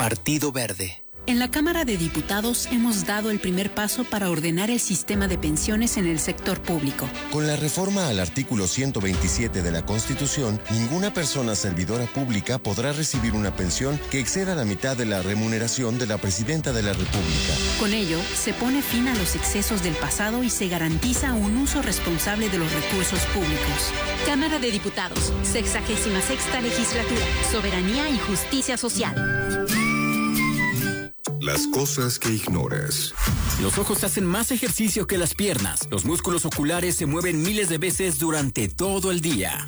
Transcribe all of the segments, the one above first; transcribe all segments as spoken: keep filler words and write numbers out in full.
Partido Verde. En la Cámara de Diputados hemos dado el primer paso para ordenar el sistema de pensiones en el sector público. Con la reforma al artículo ciento veintisiete de la Constitución, ninguna persona servidora pública podrá recibir una pensión que exceda la mitad de la remuneración de la Presidenta de la República. Con ello, se pone fin a los excesos del pasado y se garantiza un uso responsable de los recursos públicos. Cámara de Diputados, sexagésima sexta legislatura, soberanía y justicia social. Las cosas que ignoras. Los ojos hacen más ejercicio que las piernas. Los músculos oculares se mueven miles de veces durante todo el día.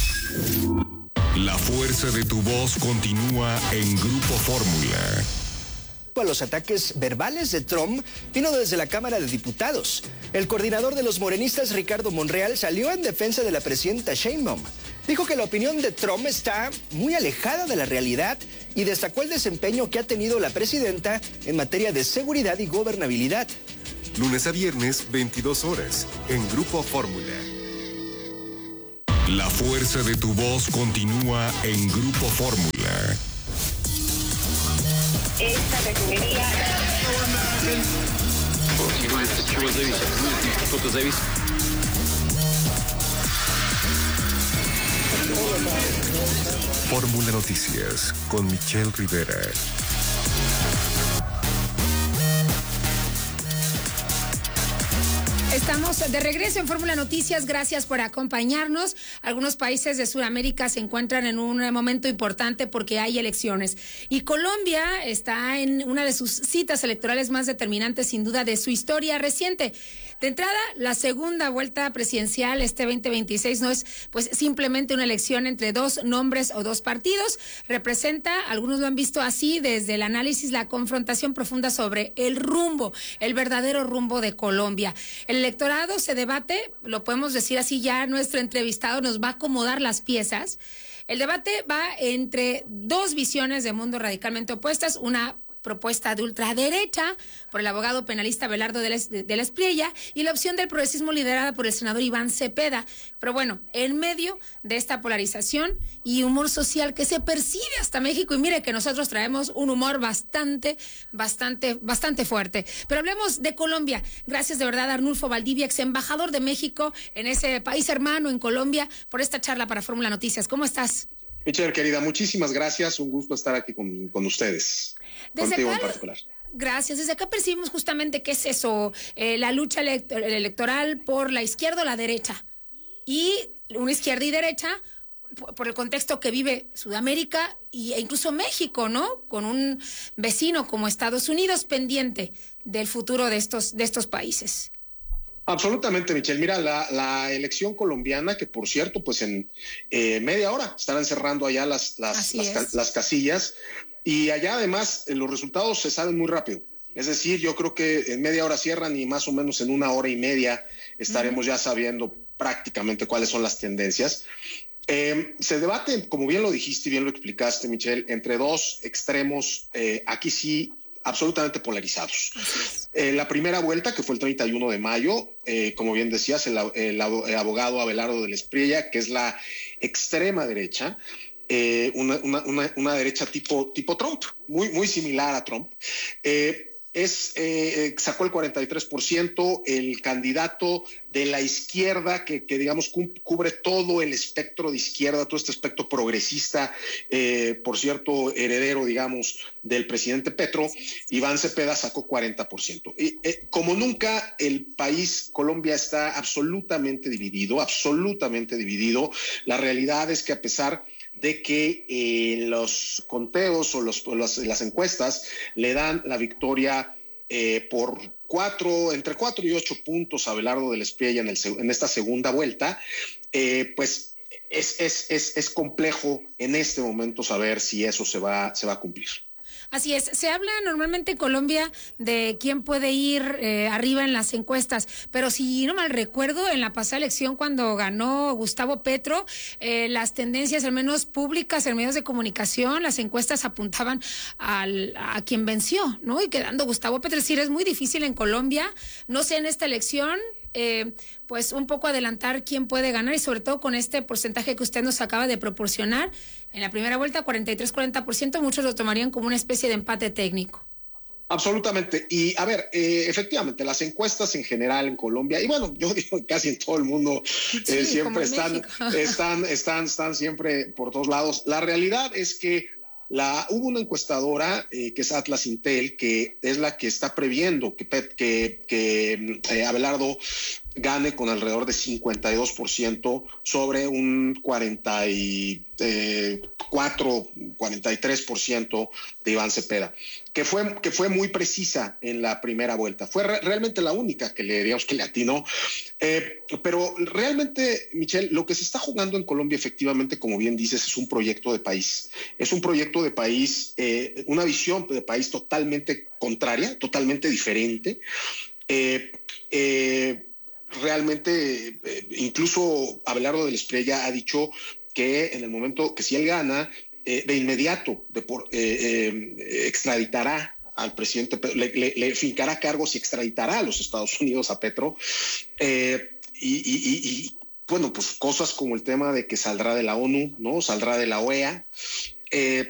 La fuerza de tu voz continúa en Grupo Fórmula. A los ataques verbales de Trump vino desde la Cámara de Diputados. El coordinador de los morenistas, Ricardo Monreal, salió en defensa de la presidenta Sheinbaum. Dijo que la opinión de Trump está muy alejada de la realidad y destacó el desempeño que ha tenido la presidenta en materia de seguridad y gobernabilidad. Lunes a viernes, veintidós horas, en Grupo Fórmula. La fuerza de tu voz continúa en Grupo Fórmula. Esta refinería... Fórmula Noticias con Michelle Rivera. Estamos de regreso en Fórmula Noticias, gracias por acompañarnos. Algunos países de Sudamérica se encuentran en un momento importante porque hay elecciones. Y Colombia está en una de sus citas electorales más determinantes, sin duda, de su historia reciente. De entrada, la segunda vuelta presidencial este veinte veintiséis no es pues simplemente una elección entre dos nombres o dos partidos. Representa, algunos lo han visto así, desde el análisis, la confrontación profunda sobre el rumbo, el verdadero rumbo de Colombia. El electorado se debate, lo podemos decir así, ya nuestro entrevistado nos va a acomodar las piezas. El debate va entre dos visiones de mundo radicalmente opuestas, una propuesta de ultraderecha por el abogado penalista Abelardo de la, de la Espriella y la opción del progresismo liderada por el senador Iván Cepeda. Pero bueno, en medio de esta polarización y humor social que se percibe hasta México, y mire que nosotros traemos un humor bastante, bastante, bastante fuerte. Pero hablemos de Colombia. Gracias de verdad a Arnulfo Valdivia, ex embajador de México en ese país hermano, en Colombia, por esta charla para Fórmula Noticias. ¿Cómo estás? Michelle, querida, muchísimas gracias. Un gusto estar aquí con, con ustedes. Desde contigo acá, en particular. Gracias. Desde acá percibimos justamente qué es eso, eh, la lucha elect- electoral por la izquierda o la derecha. Y una izquierda y derecha por, por el contexto que vive Sudamérica y, e incluso México, ¿no? Con un vecino como Estados Unidos pendiente del futuro de estos, de estos países. Absolutamente, Michelle. Mira, la, la elección colombiana, que por cierto, pues en eh, media hora estarán cerrando allá las, las, las, las casillas, y allá además eh, los resultados se saben muy rápido. Es decir, yo creo que en media hora cierran y más o menos en una hora y media estaremos uh-huh. ya sabiendo prácticamente cuáles son las tendencias. Eh, se debate, como bien lo dijiste y bien lo explicaste, Michelle, entre dos extremos, eh, aquí sí, absolutamente polarizados. Eh, la primera vuelta, que fue el treinta y uno de mayo, eh, como bien decías, el, el, el abogado Abelardo de la Espriella, que es la extrema derecha, eh, una, una, una, una derecha tipo, tipo Trump, muy, muy similar a Trump. Eh, es eh, sacó el cuarenta y tres por ciento, el candidato de la izquierda que, que digamos cubre todo el espectro de izquierda, todo este espectro progresista, eh, por cierto, heredero, digamos, del presidente Petro, Iván Cepeda sacó cuarenta por ciento. Y, eh, como nunca, el país, Colombia, está absolutamente dividido, absolutamente dividido. La realidad es que a pesar de que eh, los conteos o, los, o las, las encuestas le dan la victoria eh, por cuatro, entre cuatro y ocho puntos a Abelardo de la Espriella en, el, en esta segunda vuelta, eh, pues es, es, es, es complejo en este momento saber si eso se va, se va a cumplir. Así es, se habla normalmente en Colombia de quién puede ir eh, arriba en las encuestas, pero si no mal recuerdo, en la pasada elección cuando ganó Gustavo Petro, eh, las tendencias, al menos públicas, en medios de comunicación, las encuestas apuntaban al, a quien venció, ¿no? Y quedando Gustavo Petro, es decir, es muy difícil en Colombia, no sé en esta elección, eh, pues un poco adelantar quién puede ganar y sobre todo con este porcentaje que usted nos acaba de proporcionar. En la primera vuelta, cuarenta y tres a cuarenta por ciento, muchos lo tomarían como una especie de empate técnico. Absolutamente. Y a ver, eh, efectivamente, las encuestas en general en Colombia, y bueno, yo digo casi en todo el mundo, sí, eh, siempre están, están, están, están siempre por todos lados. La realidad es que la, hubo una encuestadora eh, que es Atlas Intel, que es la que está previendo que, que, que eh, Abelardo gane con alrededor de cincuenta y dos por ciento sobre un cuarenta y cuatro, cuarenta y tres por ciento de Iván Cepeda, que fue, que fue muy precisa en la primera vuelta. Fue re, realmente la única que le, digamos, que le atinó. Eh, pero realmente, Michelle, lo que se está jugando en Colombia, efectivamente, como bien dices, es un proyecto de país. Es un proyecto de país, eh, una visión de país totalmente contraria, totalmente diferente. Eh, eh, realmente, eh, incluso Abelardo de la Espriella ha dicho que en el momento que si él gana, eh, de inmediato de por, eh, eh, extraditará al presidente, le, le, le fincará cargos y extraditará a los Estados Unidos a Petro. Eh, y, y, y, bueno, pues cosas como el tema de que saldrá de la ONU, ¿no? Saldrá de la O E A. Eh,